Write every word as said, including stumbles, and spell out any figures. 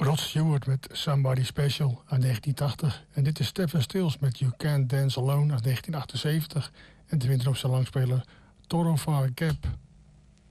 Rod Stewart met Somebody Special uit negentien tachtig. En dit is Stephen Stills met You Can't Dance Alone uit negentien achtenzeventig. En te vinden op zijn langspeler Toro Far Gap.